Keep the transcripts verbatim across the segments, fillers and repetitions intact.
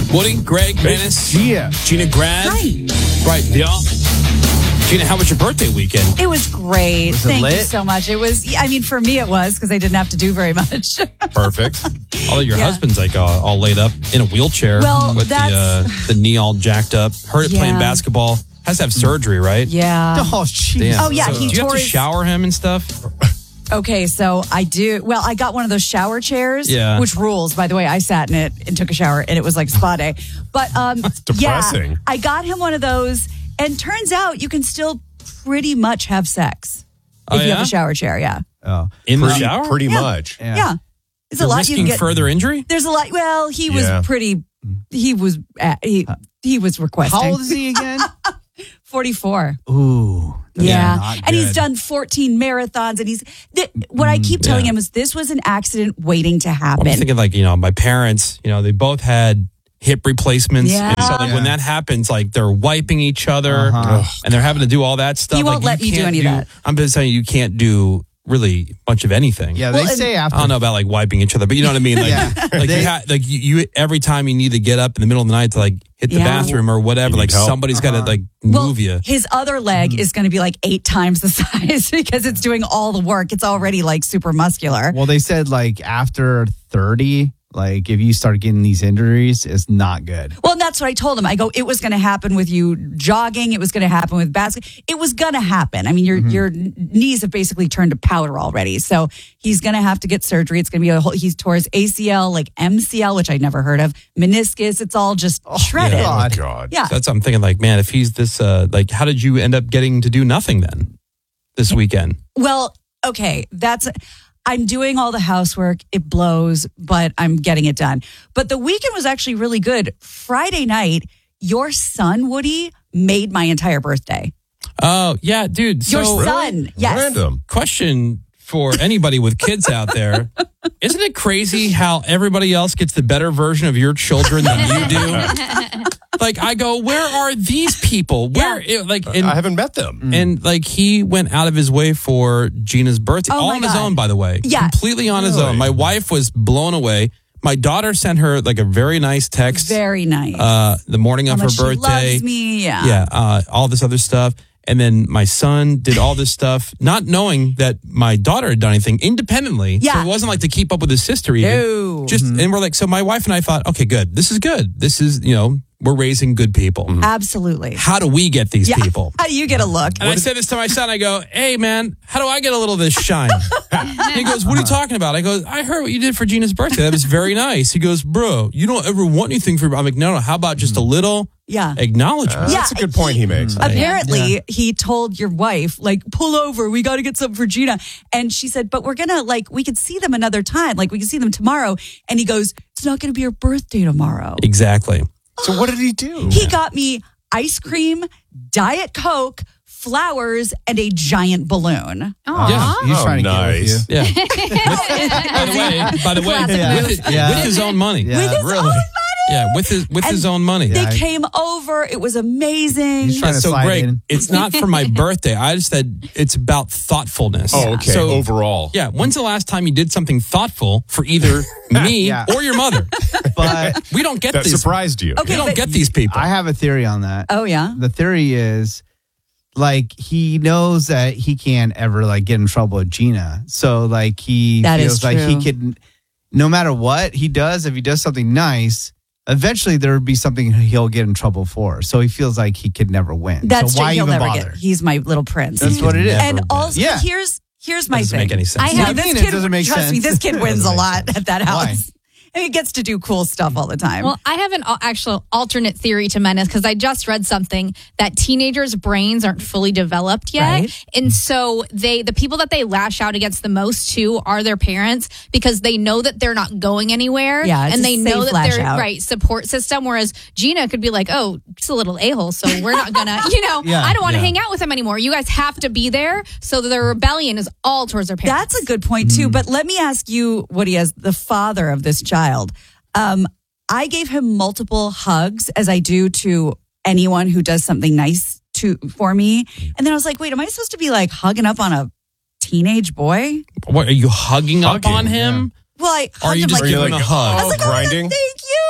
Woody, Greg, Menace, Gia. Gina Grad. Hi. Right, yeah. Gina, how was your birthday weekend? It was great. Was it Thank you lit? so much. It was, I mean, for me it was because I didn't have to do very much. Perfect. Although your Yeah. husband's like uh, all laid up in a wheelchair Well, with the uh, that's- the knee all jacked up. Heard it playing Yeah. basketball. Has to have surgery, right? yeah. Oh, jeez. Damn. Oh, yeah, So he do you have tore to his- shower him and stuff? Okay, so I do. Well, I got one of those shower chairs, Yeah. which rules. By the way, I sat in it and took a shower, and it was like spa day. But um, depressing. yeah, I got him one of those, and turns out you can still pretty much have sex Oh, if you yeah? have a shower chair. Yeah, Oh, In the Pretty, shower? pretty Yeah. much. yeah. yeah. There's a You're lot you risking can get. further injury? There's a lot. Well, he was Yeah. pretty. He was. Uh, he he was requesting. How old is he again? forty-four. Ooh. that's Yeah. not And he's good. done fourteen marathons. And he's, th- what I keep telling yeah. him is this was an accident waiting to happen. Well, I'm thinking like, you know, my parents, you know, they both had hip replacements. Yeah. And so like Yeah. when that happens, like they're wiping each other Uh-huh. and they're having to do all that stuff. He won't like, let you me do can't any of that. I'm just saying you can't do really much of anything. Yeah, Well, they and- say after. I don't know about like wiping each other, but you know what I mean? Like, Yeah. like, They- you ha- like you, you, every time you need to get up in the middle of the night to like hit the Yeah. bathroom or whatever, You need like help. somebody's got to like Well, move you. his other leg Mm-hmm. is going to be like eight times the size because it's doing all the work. It's already like super muscular. Well, they said like after thirty, like if you start getting these injuries, it's not good. Well, and that's what I told him. I go, it was going to happen with you jogging. It was going to happen with basketball. It was going to happen. I mean, your Mm-hmm. your knees have basically turned to powder already. So he's going to have to get surgery. It's going to be a whole, he's tore his A C L, like M C L, which I'd never heard of, meniscus. It's all just shredded. yeah. God. Oh, God. Yeah. That's what I'm thinking. Like, man, if he's this, uh, like, how did you end up getting to do nothing then this weekend? Well, okay, that's I'm doing all the housework. It blows, but I'm getting it done. But the weekend was actually really good. Friday night, your son Woody made my entire birthday. Oh, yeah, dude. So, Your son, yes. Random. question for anybody with kids out there. Isn't it crazy how everybody else gets the better version of your children than you do? Like, I go, where are these people? Where, it, like, and, I haven't met them. and like, he went out of his way for Gina's birthday, Oh, all my on his God. own, by the way. Yeah. Completely on his Really? own. My wife was blown away. My daughter sent her like a very nice text Very nice. uh, the morning How of her much she birthday. loves me. Yeah. Yeah, uh, all this other stuff. And then my son did all this stuff, not knowing that my daughter had done anything independently. Yeah. So it wasn't like to keep up with his sister even. No. Just and we're like, so my wife and I thought, okay, good. This is good. This is, you know, we're raising good people. Absolutely. How do we get these Yeah. people? How do you get a look? And I said this to my son. I go, hey, man, how do I get a little of this shine? He goes, what are you talking about? I go, I heard what you did for Gina's birthday. That was very nice. He goes, bro, you don't ever want anything for I'm like, no, no. How about just a little Yeah. acknowledgement? Yeah. That's a good point he makes. Apparently, he told your wife, like, pull over. We got to get something for Gina. And she said, but we're going to, like, we could see them another time. Like, we can see them tomorrow. And he goes, it's not going to be her birthday tomorrow. Exactly. So what did he do? He got me ice cream, Diet Coke, flowers, and a giant balloon. Yeah. He's Oh, trying to nice. get with you. Yeah. by the way, by the way, Classic with, his, Yeah. with his own money. Yeah, With his really. own money. Yeah, with his with his own money. They Yeah. came over. It was amazing. He's trying That's to so slide great. in. It's not for my birthday. I just said it's about thoughtfulness. Oh, okay. So, Overall. yeah. When's the last time you did something thoughtful for either me Yeah. or your mother? But We don't get That these. surprised you. Okay. We don't but- get these people. I have a theory on that. Oh, yeah? The theory is like he knows that he can't ever like get in trouble with Gina. So like he That is feels like he true. can, no matter what he does, if he does something nice, eventually there would be something he'll get in trouble for. So he feels like he could never win. That's so why true. He'll even never bother? get. He's my little prince. That's what it is. And Never also, Yeah. here's here's my Doesn't thing. make any sense. I What have do you this mean it kid. doesn't make trust sense? me, this kid It wins a doesn't make lot sense. at that Why? house. And he gets to do cool stuff all the time. Well, I have an al- actual alternate theory to Menace because I just read something that teenagers' brains aren't fully developed yet, Right. and so they the people that they lash out against the most too are their parents because they know that they're not going anywhere, Yeah, it's and a they know safe that lash they're out. right support system. Whereas Gina could be like, "Oh, just a little a hole, so we're not gonna, you know, Yeah, I don't want to yeah. hang out with him anymore. You guys have to be there." So their rebellion is all towards their parents. That's a good point too. But let me ask you, Woody, as the father of this child, um, I gave him multiple hugs as I do to anyone who does something nice to for me. And then I was like, wait, am I supposed to be like hugging up on a teenage boy? What are you hugging, up Hugging, on him? Well, I Or are hugged you him just like, giving like, him a hug? I was like, oh, grinding? thank you.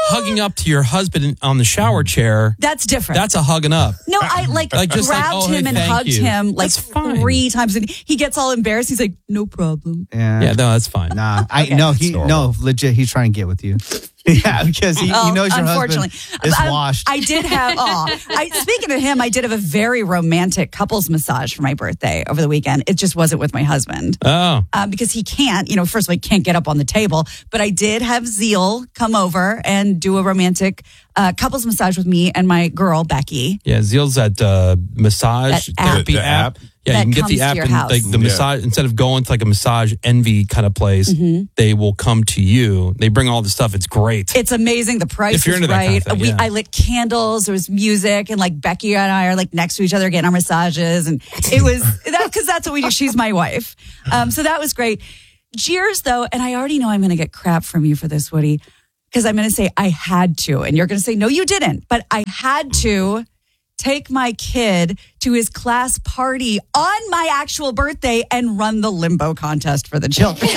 hugging up to your husband on the shower chair, That's different. that's a hugging up. No, I like, Like, just like, grabbed oh, hey, him and thank hugged you. him like That's fine. three times, and he gets all embarrassed. He's like, "No problem." Yeah. Yeah, no, that's fine. Nah, I no, he no, legit. He's trying to get with you. Yeah, because he, he Oh, knows your unfortunately, husband is I, washed. I did have. Oh, I, speaking of him, I did have a very romantic couples massage for my birthday over the weekend. It just wasn't with my husband Oh, um, because he can't. You know, first of all, he can't get up on the table. But I did have Zeal come over and do a romantic uh, couples massage with me and my girl Becky. yeah. Zeal's that uh, massage That app. therapy The app. app? Yeah, That you can get comes the to app your and house. like the Yeah. massage instead of going to like a massage envy kind of place, they will come to you. They bring all the stuff. It's great. It's amazing. The price If you're is into that right. kind of thing, we, yeah. I lit candles. There was music, and like Becky and I are like next to each other getting our massages, and it was that because that's what we do. She's my wife, um, so that was great. Cheers, though, and I already know I'm going to get crap from you for this, Woody, because I'm going to say I had to, and you're going to say no, you didn't, but I had to take my kid to his class party on my actual birthday and run the limbo contest for the children.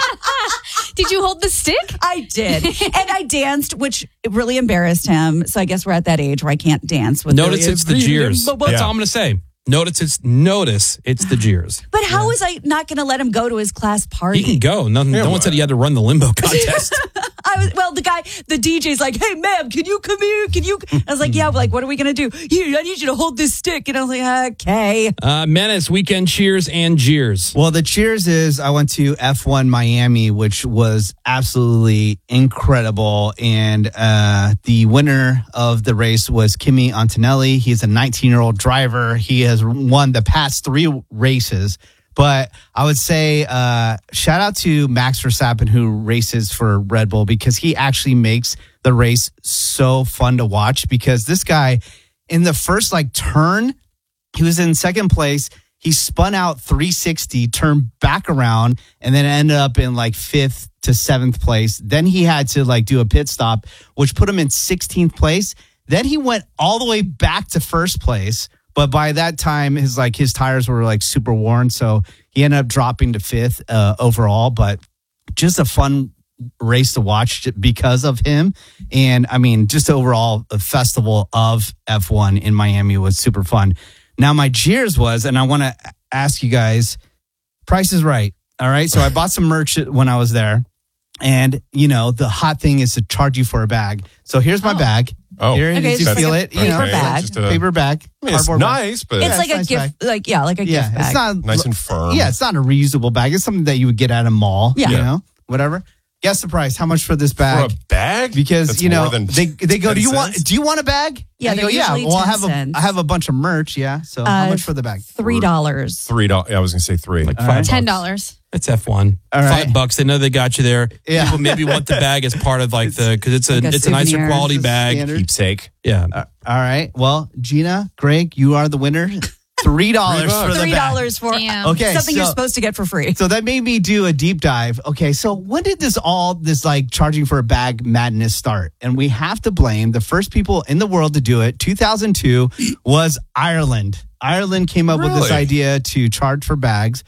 Did you hold the stick? I did. And I danced, which really embarrassed him. So I guess we're at that age where I can't dance with Notice it's the jeers. But, That's Yeah. all I'm going to say. Notice it's notice it's the jeers. but how was I not going to let him go to his class party? He can go. No, no one well. said he had to run the limbo contest. I was well. The guy, the D J's like, "Hey, ma'am, can you come here? Can you?" I was like, "Yeah." Like, what are we gonna do? Here, I need you to hold this stick. And I was like, "Okay." uh, Menace, weekend cheers and jeers. Well, the cheers is I went to F one Miami, which was absolutely incredible. And uh, the winner of the race was Kimi Antonelli. He's a nineteen-year-old driver. He has won the past three races. But I would say uh, shout out to Max Verstappen, who races for Red Bull, because he actually makes the race so fun to watch. Because this guy, in the first like turn, he was in second place. He spun out three sixty, turned back around, and then ended up in like fifth to seventh place. Then he had to like do a pit stop, which put him in sixteenth place. Then he went all the way back to first place. But by that time, his like his tires were like super worn, so he ended up dropping to fifth uh, overall. But just a fun race to watch because of him. And I mean, just overall, a festival of F one in Miami was super fun. Now, my jeers was, and I want to ask you guys, Price is Right. All right. So I bought some merch when I was there. And, you know, the hot thing is to charge you for a bag. So here's my Oh. bag. Oh. Here, Okay, you it's feel like it. a You know, paper bag. Just a- paper bag. I mean, it's cardboard bag. nice, but It's like it's a nice gift, bag. like yeah, like a Yeah, gift bag. it's not nice and firm. Yeah, it's not a reusable bag. It's something that you would get at a mall. Yeah. You Yeah. know, whatever. Guess the price. How much for this For bag? a bag? Because That's you know more than they they go. ten Do you want? cents? Do you want a bag? Yeah, And you they're go, yeah. usually Well, I ten have a cents. I have a bunch of merch. Yeah. So how Uh, much for the bag? Three dollars. Three dollars. Yeah, I was gonna say three. Like All five right. Ten bucks. dollars. It's F one. All right. Five bucks. They know they got you there. Yeah. People maybe want the bag as part of like the because it's a Like a it's a nicer souvenir. quality It's a bag. standard. Keepsake. Yeah. Uh, all right. Well, Gina, Greg, you are the winner. Three dollars for the Three bag. dollars for Damn. Okay, something you're so- supposed to get for free. So that made me do a deep dive. Okay, so when did this all this like charging for a bag madness start? And we have to blame the first people in the world to do it. two thousand two was Ireland. Ireland came up with this Really? idea to charge for bags.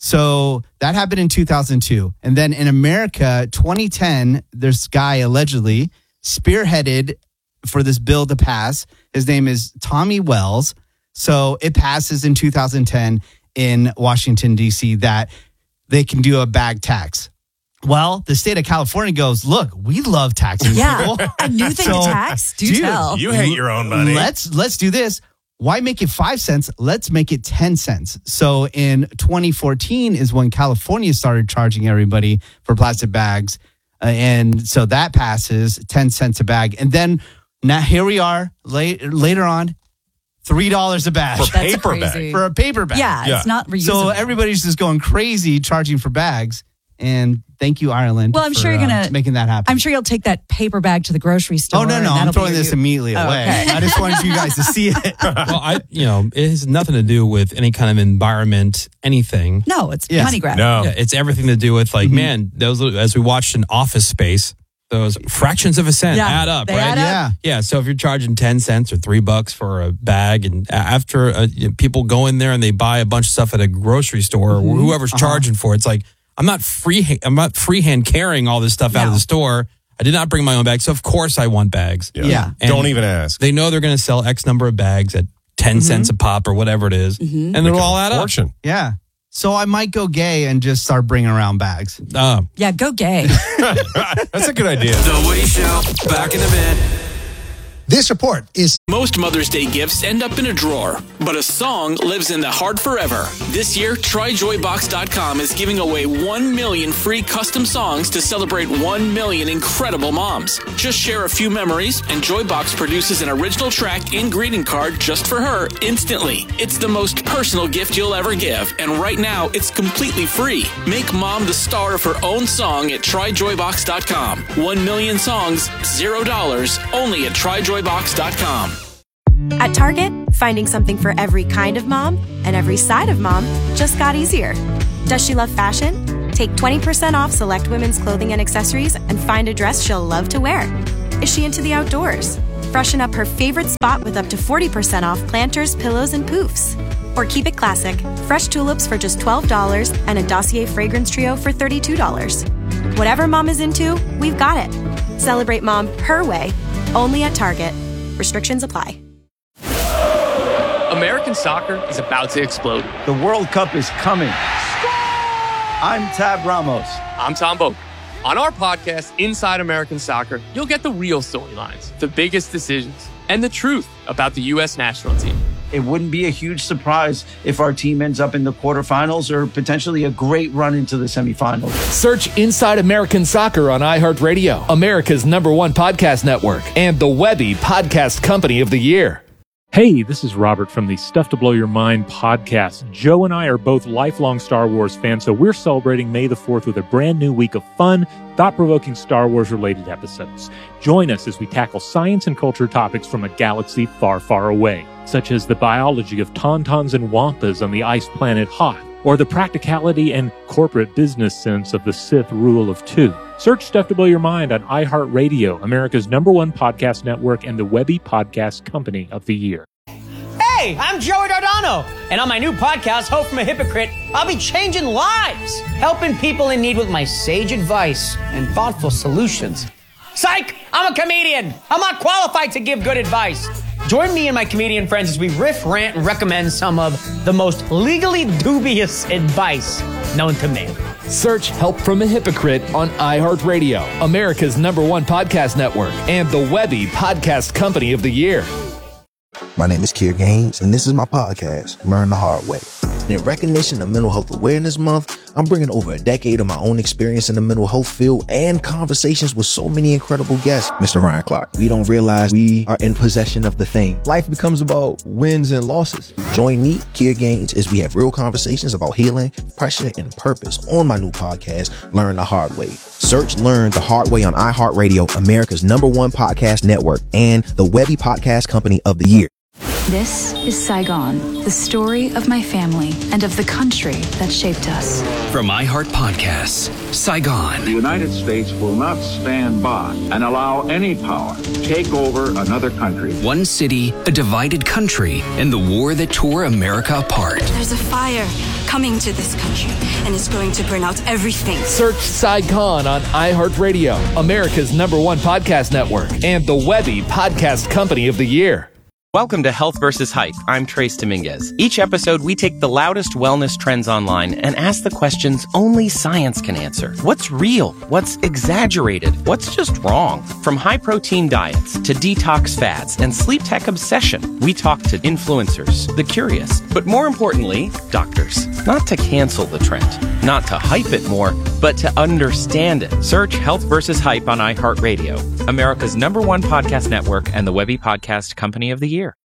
So that happened in two thousand two. And then in America, twenty ten, this guy allegedly spearheaded for this bill to pass. His name is Tommy Wells. So it passes in two thousand ten in Washington, D C, that they can do a bag tax. Well, the state of California goes, look, we love taxing Yeah, people. a new thing So, to tax. Do dude, tell. You hate your own money. Let's let's do this. Why make it five cents? Let's make it ten cents. So in twenty fourteen is when California started charging everybody for plastic bags. Uh, and so that passes ten cents a bag. And then now here we are late, later on, three dollars a bag For That's paper crazy. bag. for a paper bag. Yeah, Yeah. it's not reusable. So everybody's just going crazy charging for bags. And thank you, Ireland. Well, I'm for, sure you're uh, gonna- making that happen. I'm sure you'll take that paper bag to the grocery store. Oh no, and no! I'm that'll be throwing your this new- immediately Oh, away. okay. I just wanted you guys to see it. Well, I you know it has nothing to do with any kind of environment, anything. No, it's Yes. money grab. No. Yeah, it's everything to do with like man. Those as we watched in Office Space, those fractions of a cent Yeah, add up, they right? add up. Yeah. Yeah, so if you're charging ten cents or three bucks for a bag, and a- after uh, you know, people go in there and they buy a bunch of stuff at a grocery store, or whoever's charging for it, it's like I'm not free. I'm not freehand carrying all this stuff out of No. the store. I did not bring my own bags, so of course I want bags. Yeah. Yeah. And Don't even ask. They know they're going to sell X number of bags at ten cents a pop or whatever it is, and it'll all add up. Fortune. Yeah. So I might go gay and just start bringing around bags. Uh, Yeah, go gay. That's a good idea. The Woody Show, back in a bit. This report is Most Mother's Day gifts end up in a drawer, but a song lives in the heart forever. This year, try joy box dot com is giving away one million free custom songs to celebrate one million incredible moms. Just share a few memories, and Joybox produces an original track and greeting card just for her instantly. It's the most personal gift you'll ever give, and right now, it's completely free. Make mom the star of her own song at try joy box dot com. One million songs, zero dollars, only at try joy box dot com. At Target, finding something for every kind of mom and every side of mom just got easier. Does she love fashion? Take twenty percent off select women's clothing and accessories and find a dress she'll love to wear. Is she into the outdoors? Freshen up her favorite spot with up to forty percent off planters, pillows, and poofs. Or keep it classic, fresh tulips for just twelve dollars and a Dossier fragrance trio for thirty-two dollars. Whatever mom is into, we've got it. Celebrate mom her way, only at Target. Restrictions apply. American soccer is about to explode. The World Cup is coming. I'm Tab Ramos. I'm Tom Boak. On our podcast, Inside American Soccer, you'll get the real storylines, the biggest decisions, and the truth about the U S national team. It wouldn't be a huge surprise if our team ends up in the quarterfinals or potentially a great run into the semifinals. Search Inside American Soccer on iHeartRadio, America's number one podcast network, and the Webby Podcast Company of the Year. Hey, this is Robert from the Stuff to Blow Your Mind podcast. Joe and I are both lifelong Star Wars fans, so we're celebrating May the fourth with a brand new week of fun, thought-provoking Star Wars-related episodes. Join us as we tackle science and culture topics from a galaxy far, far away, such as the biology of tauntauns and wampas on the ice planet Hoth, or the practicality and corporate business sense of the Sith rule of two. Search Stuff to Blow Your Mind on iHeartRadio, America's number one podcast network, and the Webby Podcast Company of the Year. Hey, I'm Joey Dardano, and on my new podcast, Hope from a Hypocrite, I'll be changing lives, helping people in need with my sage advice and thoughtful solutions. Psych! I'm a comedian. I'm not qualified to give good advice. Join me and my comedian friends as we riff, rant, and recommend some of the most legally dubious advice known to man. Search Help from a Hypocrite on iHeartRadio, America's number one podcast network, and the Webby Podcast Company of the Year. My name is Kier Gaines, and this is my podcast, Learn the Hard Way. In recognition of Mental Health Awareness Month, I'm bringing over a decade of my own experience in the mental health field and conversations with so many incredible guests. Mister Ryan Clark, we don't realize we are in possession of the thing. Life becomes about wins and losses. Join me, Kier Gaines, as we have real conversations about healing, pressure, and purpose on my new podcast, Learn the Hard Way. Search Learn the Hard Way on iHeartRadio, America's number one podcast network, and the Webby Podcast Company of the Year. This is Saigon, the story of my family and of the country that shaped us. From iHeart Podcasts, Saigon. The United States will not stand by and allow any power to take over another country. One city, a divided country, and the war that tore America apart. There's a fire coming to this country, and it's going to burn out everything. Search Saigon on iHeartRadio, America's number one podcast network, and the Webby Podcast Company of the Year. Welcome to Health versus Hype. I'm Trace Dominguez. Each episode, we take the loudest wellness trends online and ask the questions only science can answer. What's real? What's exaggerated? What's just wrong? From high-protein diets to detox fads and sleep tech obsession, we talk to influencers, the curious, but more importantly, doctors. Not to cancel the trend, not to hype it more, but to understand it. Search Health versus Hype on iHeartRadio, America's number one podcast network and the Webby Podcast Company of the Year.